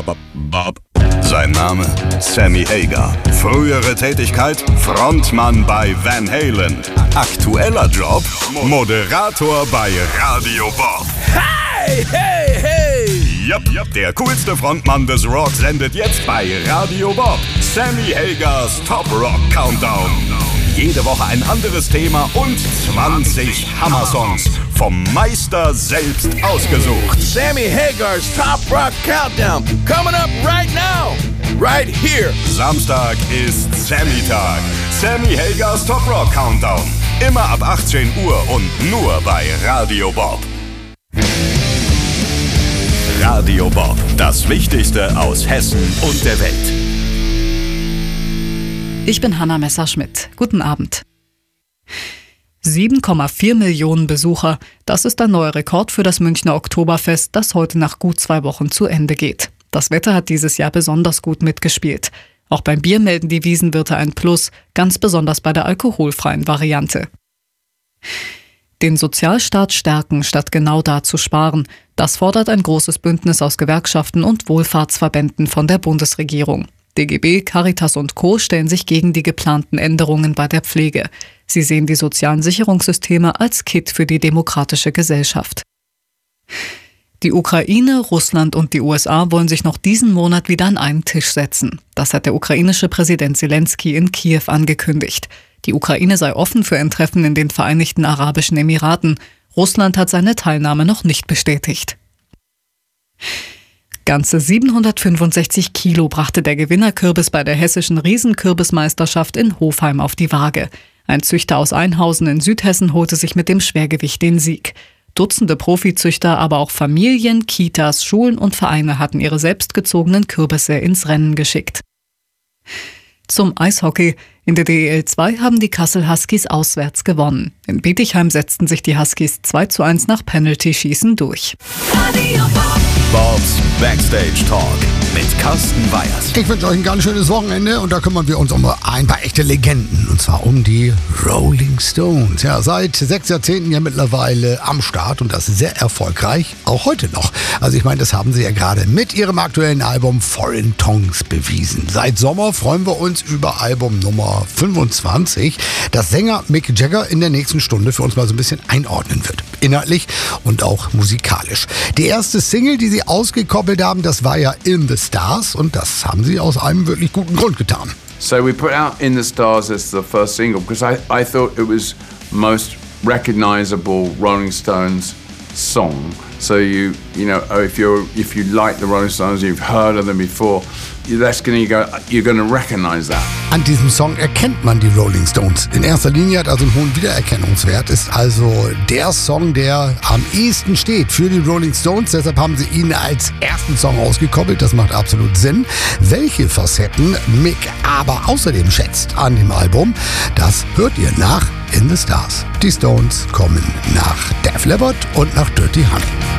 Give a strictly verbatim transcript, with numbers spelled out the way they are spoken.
Bob. Sein Name? Sammy Hagar. Frühere Tätigkeit? Frontmann bei Van Halen. Aktueller Job? Moderator bei Radio Bob. Hey, hey, hey! Yep, yep, der coolste Frontmann des Rock sendet jetzt bei Radio Bob. Sammy Hagars Top Rock Countdown. Jede Woche ein anderes Thema und zwanzig Hammer-Songs. Vom Meister selbst ausgesucht. Sammy Hagar's Top Rock Countdown. Coming up right now. Right here. Samstag ist Sammy-Tag. Sammy Hagars Top Rock Countdown. Immer ab achtzehn Uhr und nur bei Radio Bob. Radio Bob. Das Wichtigste aus Hessen und der Welt. Ich bin Hanna Messerschmidt. Guten Abend. sieben Komma vier Millionen Besucher. Das ist ein neuer Rekord für das Münchner Oktoberfest, das heute nach gut zwei Wochen zu Ende geht. Das Wetter hat dieses Jahr besonders gut mitgespielt. Auch beim Bier melden die Wiesenwirte ein Plus, ganz besonders bei der alkoholfreien Variante. Den Sozialstaat stärken, statt genau da zu sparen. Das fordert ein großes Bündnis aus Gewerkschaften und Wohlfahrtsverbänden von der Bundesregierung. D G B, Caritas und Co. stellen sich gegen die geplanten Änderungen bei der Pflege. Sie sehen die sozialen Sicherungssysteme als Kitt für die demokratische Gesellschaft. Die Ukraine, Russland und die U S A wollen sich noch diesen Monat wieder an einen Tisch setzen. Das hat der ukrainische Präsident Zelensky in Kiew angekündigt. Die Ukraine sei offen für ein Treffen in den Vereinigten Arabischen Emiraten. Russland hat seine Teilnahme noch nicht bestätigt. Ganze siebenhundertfünfundsechzig Kilo brachte der Gewinnerkürbis bei der hessischen Riesenkürbismeisterschaft in Hofheim auf die Waage. Ein Züchter aus Einhausen in Südhessen holte sich mit dem Schwergewicht den Sieg. Dutzende Profizüchter, aber auch Familien, Kitas, Schulen und Vereine hatten ihre selbstgezogenen Kürbisse ins Rennen geschickt. Zum Eishockey. In der D E L zwei haben die Kassel Huskies auswärts gewonnen. In Bietigheim setzten sich die Huskies zwei zu eins nach Penalty-Schießen durch. Bobs Backstage Talk mit Carsten Weyers. Ich wünsche euch ein ganz schönes Wochenende und da kümmern wir uns um ein paar echte Legenden und zwar um die Rolling Stones. Ja, seit sechs Jahrzehnten ja mittlerweile am Start und das sehr erfolgreich, auch heute noch. Also ich meine, das haben sie ja gerade mit ihrem aktuellen Album Foreign Tongues bewiesen. Seit Sommer freuen wir uns über Album Nummer fünfundzwanzig, das Sänger Mick Jagger in der nächsten Stunde für uns mal so ein bisschen einordnen wird. Inhaltlich und auch musikalisch. Die erste Single, die sie ausgekoppelt haben, das war ja In the Stars und das haben sie aus einem wirklich guten Grund getan. So we put out In the Stars as the first single because I, I thought it was most recognizable Rolling Stones song. So you you know if you if you like the Rolling Stones, you've heard of them before, that's gonna go, you're gonna recognize that. An diesem Song erkennt man die Rolling Stones. In erster Linie hat also einen hohen Wiedererkennungswert, ist also der Song, der am ehesten steht für die Rolling Stones. Deshalb haben sie ihn als ersten Song ausgekoppelt. Das macht absolut Sinn. Welche Facetten Mick aber außerdem schätzt an dem Album, das hört ihr nach In the Stars. Die Stones kommen nach Def Leppard und nach Dirty Honey.